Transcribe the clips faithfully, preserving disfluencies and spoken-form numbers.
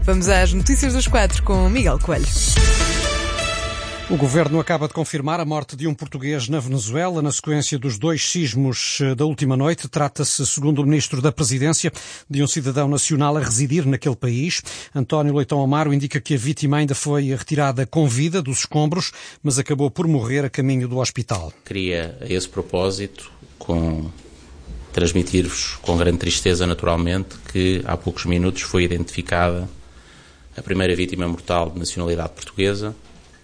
Vamos às notícias das quatro com Miguel Coelho. O governo acaba de confirmar a morte de um português na Venezuela na sequência dos dois sismos da última noite. Trata-se, segundo o ministro da Presidência, de um cidadão nacional a residir naquele país. António Leitão Amaro indica que a vítima ainda foi retirada com vida dos escombros, mas acabou por morrer a caminho do hospital. Queria, a esse propósito, com... transmitir-vos com grande tristeza, naturalmente, que há poucos minutos foi identificada a primeira vítima mortal de nacionalidade portuguesa,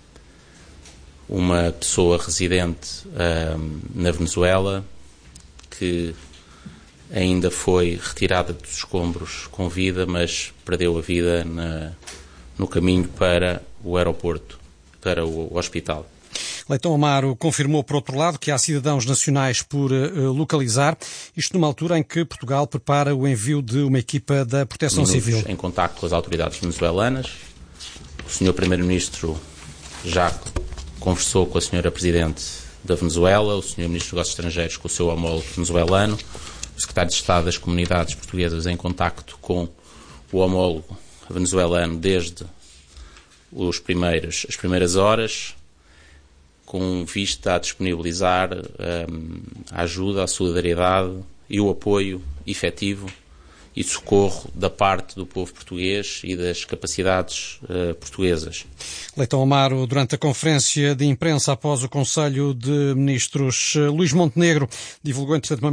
uma pessoa residente um, na Venezuela, que ainda foi retirada dos escombros com vida, mas perdeu a vida na, no caminho para o aeroporto, para o hospital. Leitão Amaro confirmou, por outro lado, que há cidadãos nacionais por uh, localizar, isto numa altura em que Portugal prepara o envio de uma equipa da Proteção Minutos Civil. Em contacto com as autoridades venezuelanas, o senhor Primeiro-Ministro já conversou com a senhora Presidente da Venezuela, o senhor Ministro dos Negócios Estrangeiros com o seu homólogo venezuelano, o Secretário de Estado das Comunidades Portuguesas em contacto com o homólogo venezuelano desde os primeiros, as primeiras horas, com vista a disponibilizar um, a ajuda, a solidariedade e o apoio efetivo e socorro da parte do povo português e das capacidades uh, portuguesas. Leitão Amaro, durante a conferência de imprensa após o Conselho de Ministros, Luís Montenegro divulgou, entretanto,